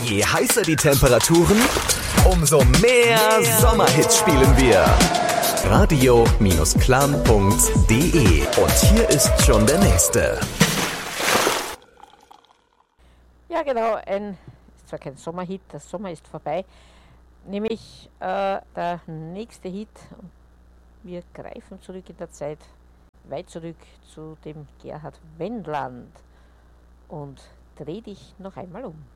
Je heißer die Temperaturen, umso mehr Sommerhits spielen wir. Radio-klam.de. Und hier ist schon der nächste. Ja, genau, ist zwar kein Sommerhit, der Sommer ist vorbei, nämlich der nächste Hit. Wir greifen zurück in der Zeit, weit zurück zu dem Gerhard Wendland und dreh dich noch einmal um.